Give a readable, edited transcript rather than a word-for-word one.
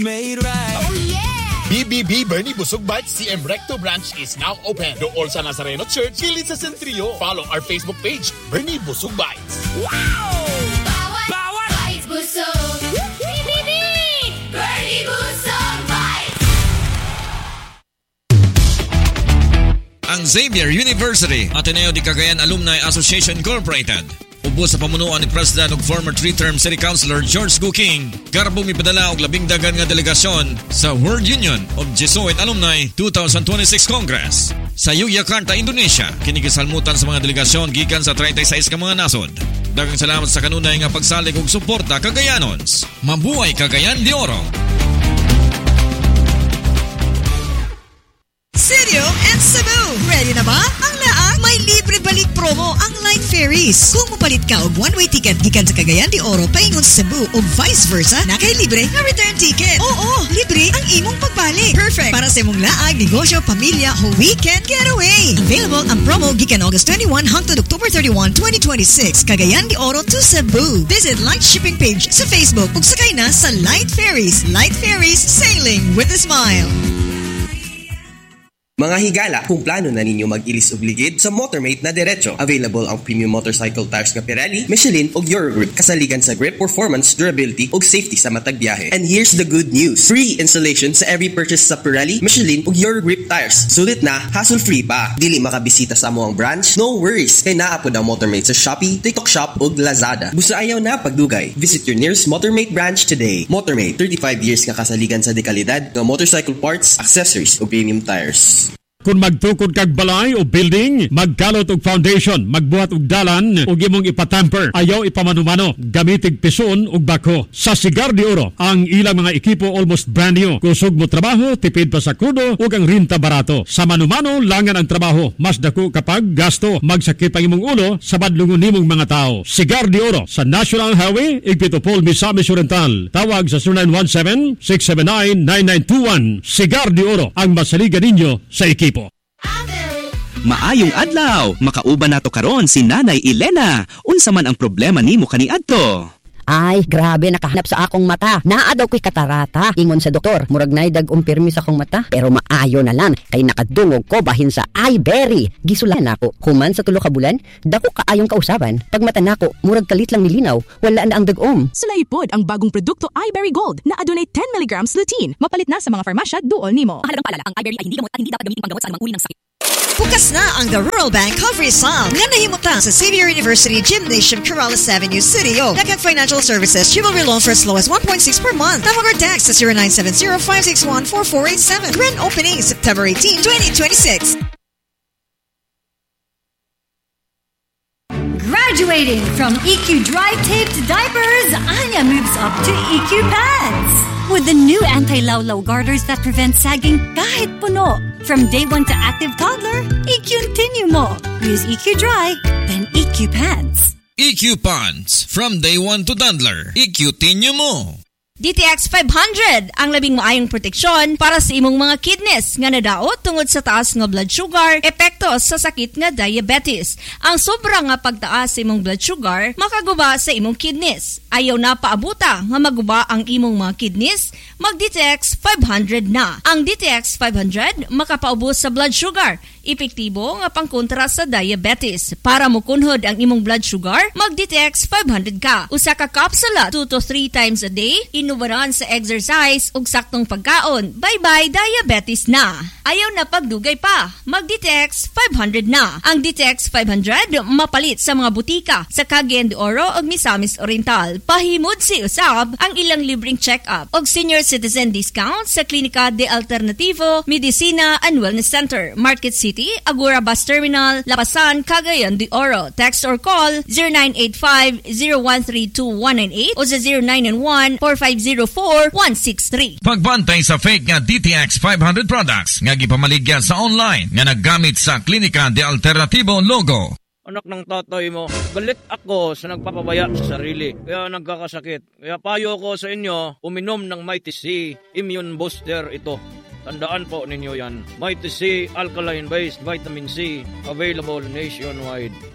Made right. Oh yeah! BBB Bernie Busog Bites CM Recto branch is now open. Dool sa Nazareno Church, kilid sa Centrio. Follow our Facebook page, Bernie Busog Bites. Wow! Bawat bites busog. BBB! Bernie Busog Bites! Ang Xavier University Ateneo de Cagayan Alumni Association Incorporated ubos sa pamunuan ni President ug former 3-term City Councilor George Guking, garbong mipadala og labing dagan nga delegasyon sa World Union of Jesuit Alumni 2026 Congress sa Yogyakarta, Indonesia. Kini gisalmutan sa mga delegasyon gikan sa 36 ka mga nasod. Daghang salamat sa kanunay nga pagsalig ug suporta Cagayanons. Mabuhay Cagayan de Oro. Sirio and Cebu. Ready na ba? Ang laang may libre balik promo ang Light Ferries. Kung mapalit ka og one-way ticket gikan sa Cagayan de Oro paingon Cebu o vice versa, nakay libre na return ticket. Oo, libre ang imong pagbalik. Perfect para sa imong laag, negosyo, pamilya o weekend getaway. Available ang promo gikan August 21 hangtod October 31, 2026. Cagayan de Oro to Cebu. Visit Light Shipping page sa Facebook ug sakay na sa Light Ferries. Light Ferries, sailing with a smile. Mga higala, kung plano na ninyo mag-ilis og ligid sa Motormate na diretso, available ang premium motorcycle tires nga Pirelli, Michelin ug Eurogrip, kasaligan sa grip, performance, durability ug safety sa matag biyahe. And here's the good news. Free installation sa every purchase sa Pirelli, Michelin ug Eurogrip tires. Sulit na, hassle-free pa. Dili makabisita sa amoang branch? No worries. Kay naapod ang Motormate sa Shopee, TikTok Shop ug Lazada. Busa ayaw na pagdugay. Visit your nearest Motormate branch today. Motormate, 35 years nga kasaligan sa dekalidad ng motorcycle parts, accessories ug premium tires. Kung magtukod kag balay o building, magkalot og foundation, magbuhat og dalan ug imong ipatamper, ayaw ipamanumano, gamitig pison ug bako. Sa Cigar de Oro, ang ilang mga ekipo almost brand new. Kusog mo trabaho, tipid pa sa krudo ug ang renta barato. Sa manumano, langan ang trabaho, mas dako kapag gasto. Magsakit ang imong ulo sa badlungon nimong mga tao. Cigar de Oro sa National Highway, Igpitopol, Misamis Oriental. Tawag sa 0917-679-9921. Cigar de Oro, ang masaligan ninyo sa ekipo. Maayong adlaw, makauban nato karon si Nanay Elena. Unsa man ang problema nimo kaniadto? Ay, grabe, nakahanap sa akong mata. Naadaw ko'y katarata. Ingon sa doktor, murag nay dag-umpirmi sa akong mata. Pero maayo na lang, kay nakadungog ko bahin sa iBerry. Gisulan ako, human sa tulo ka bulan, dako kaayong kausaban. Pag mata nako, murag kalit lang nilinaw, wala na ang dag-om. Sulaipod ang bagong produkto iBerry Gold na adunay 10 mg lutein. Mapalit na sa mga farmasya duol nimo. Mahalagang paalala, ang iBerry ay hindi gamot at hindi dapat gamitin panggamot sa anumang uri ng sakit. Bukas na ang The Rural Bank of Rizal nga nahimutan sa Xavier University Gymnasium, Corrales Avenue, City. Dakag Financial Services, chivalry loan for as low as 1.6 per month. Tawag or text sa 0970-561-4487. Grand opening September 18, 2026. Graduating from EQ Dry Taped Diapers, Anya moves up to EQ Pads. With the new anti-lawlaw garters that prevent sagging kahit puno. From day 1 to active toddler, EQ-continue mo. Use EQ Dry, then EQ Pads. EQ Pants. From day 1 to toddler, EQ-continue mo. DTX 500 ang labing maayong proteksyon para sa imong mga kidneys nga nadaot tungod sa taas nga blood sugar, epekto sa sakit nga diabetes. Ang sobra nga pagtaas sa imong blood sugar makaguba sa imong kidneys. Ayaw na paabuta nga maguba ang imong mga kidneys, mag DTX 500 na. Ang DTX 500 makapaubos sa blood sugar, epektibo nga pangkontra sa diabetes. Para mukunhod ang imong blood sugar, mag DTX 500 ka. Usa ka kapsula 2 to 3 times a day, inubaran sa exercise ug saktong pagkaon. Bye-bye diabetes na. Ayaw na pagdugay pa, mag DTX 500 na. Ang DTX 500 mapalit sa mga butika sa Cagayan de Oro ug Misamis Oriental. Pahimod si usab ang ilang libreng check-up ug senior citizen discount sa Klinika de Alternativo, Medicina and Wellness Center, Market City, Agora Bus Terminal, Lapasan, Cagayan de Oro. Text or call 0985-0132-198 o sa 0991-4504-163. Pagbantay sa fake nga DTX 500 products nga gipamaligya sa online nga naggamit sa Klinika de Alternativo logo. Anak ng tatay mo, galit ako sa nagpapabaya sa sarili, kaya nagkakasakit. Kaya payo ko sa inyo, uminom ng Mighty C Immune Booster ito. Tandaan po ninyo yan. Mighty C Alkaline-based Vitamin C, available nationwide.